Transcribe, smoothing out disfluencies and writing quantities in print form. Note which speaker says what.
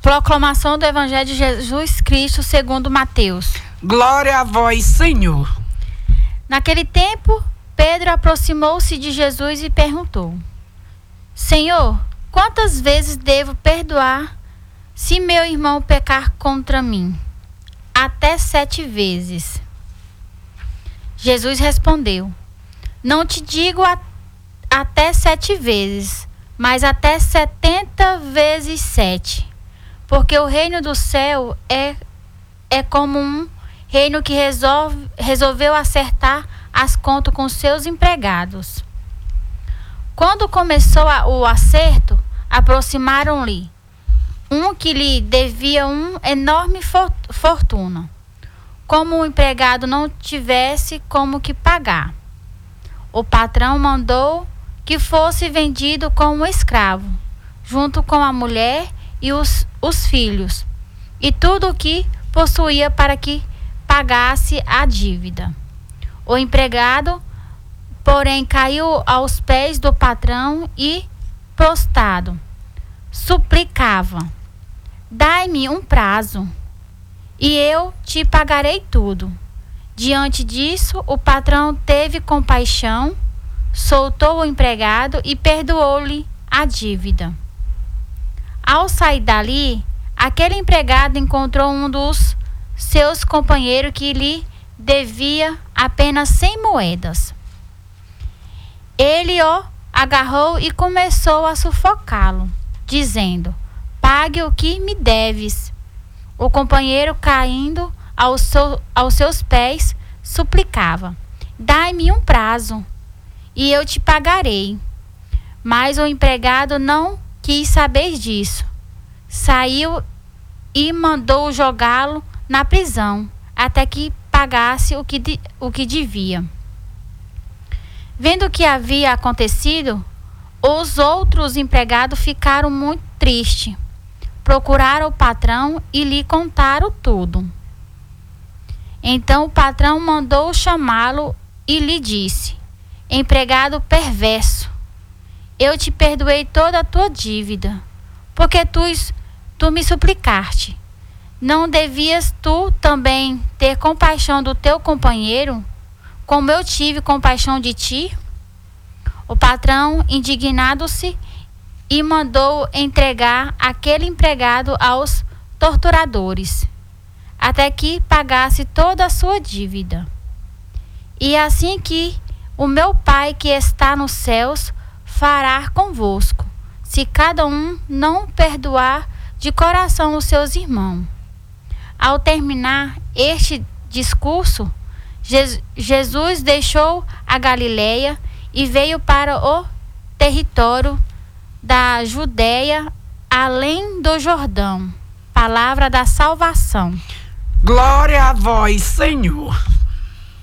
Speaker 1: Proclamação do Evangelho de Jesus Cristo segundo Mateus.
Speaker 2: Glória a vós, Senhor.
Speaker 1: Naquele tempo, Pedro aproximou-se de Jesus e perguntou: Senhor, quantas vezes devo perdoar se meu irmão pecar contra mim? Até 7 vezes. Jesus respondeu: Não te digo até 7 vezes, mas até 70 vezes 7. Porque o reino do céu é como um reino que resolveu acertar as contas com seus empregados. Quando começou o acerto, aproximaram-lhe um que lhe devia uma enorme fortuna. Como o empregado não tivesse como que pagar, o patrão mandou que fosse vendido como escravo, junto com a mulher e os filhos, e tudo o que possuía para que pagasse a dívida. O empregado, porém, caiu aos pés do patrão e, prostrado, suplicava: Dai-me um prazo, e eu te pagarei tudo. Diante disso, o patrão teve compaixão, soltou o empregado e perdoou-lhe a dívida. Ao sair dali, aquele empregado encontrou um dos seus companheiros que lhe devia apenas 100 moedas. Ele o agarrou e começou a sufocá-lo, dizendo: Pague o que me deves. O companheiro, caindo aos seus pés, suplicava: Dai-me um prazo, e eu te pagarei. Mas o empregado não quis saber disso. Saiu e mandou jogá-lo na prisão, até que pagasse o que devia. Vendo o que havia acontecido, os outros empregados ficaram muito tristes. Procuraram o patrão e lhe contaram tudo. Então o patrão mandou chamá-lo e lhe disse: Empregado perverso, eu te perdoei toda a tua dívida, porque tu me suplicaste. Não devias tu também ter compaixão do teu companheiro, como eu tive compaixão de ti? O patrão, indignado-se, e mandou entregar aquele empregado aos torturadores, até que pagasse toda a sua dívida. E assim que o meu Pai que está nos céus fará convosco, se cada um não perdoar de coração os seus irmãos. Ao terminar este discurso, Jesus deixou a Galileia e veio para o território da Judeia, além do Jordão. Palavra da salvação.
Speaker 2: Glória a vós, Senhor.